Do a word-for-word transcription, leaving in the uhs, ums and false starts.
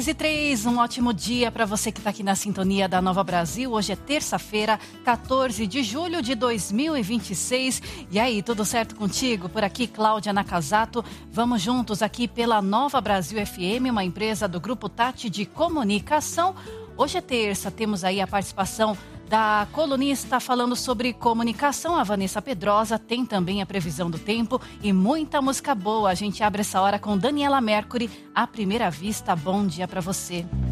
seis e três, um ótimo dia para você que está aqui na sintonia da Nova Brasil. Hoje é terça-feira, quatorze de julho de dois mil e vinte e seis. E aí, tudo certo contigo? Por aqui, Cláudia Nakazato. Vamos juntos aqui pela Nova Brasil F M, uma empresa do Grupo Tati de Comunicação. Hoje é terça, temos aí a participação da colunista falando sobre comunicação, a Vanessa Pedrosa. Tem também a previsão do tempo e muita música boa. A gente abre essa hora com Daniela Mercury, À Primeira Vista. Bom dia para você.